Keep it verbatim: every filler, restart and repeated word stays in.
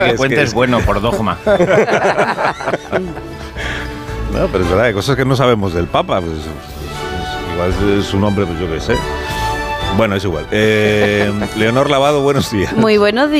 Que cuentes es bueno por dogma. No, pero es verdad, hay cosas que no sabemos del Papa. Pues, pues, igual es su nombre, pues yo qué sé. Bueno, es igual. Eh, Leonor Lavado, buenos días. Muy buenos días.